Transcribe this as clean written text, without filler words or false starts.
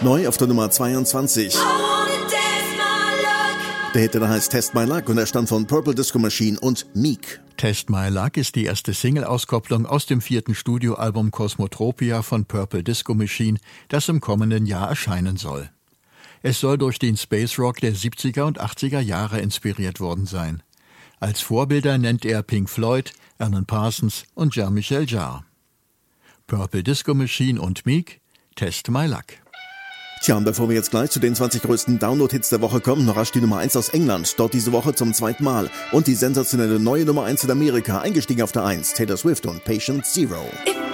Neu auf der Nummer 22. Der Hit, der heißt Test My Luck und er stammt von Purple Disco Machine und Meek. Test My Luck ist die erste Single-Auskopplung aus dem 4. Studioalbum Cosmotropia von Purple Disco Machine, das im kommenden Jahr erscheinen soll. Es soll durch den Space Rock der 70er und 80er Jahre inspiriert worden sein. Als Vorbilder nennt er Pink Floyd, Alan Parsons und Jean-Michel Jarre. Purple Disco Machine und Meek, Test My Luck. Tja, und bevor wir jetzt gleich zu den 20 größten Download-Hits der Woche kommen, noch rasch die Nummer 1 aus England, dort diese Woche zum 2. Mal. Und die sensationelle neue Nummer 1 in Amerika, eingestiegen auf der 1, Taylor Swift und Patient Zero.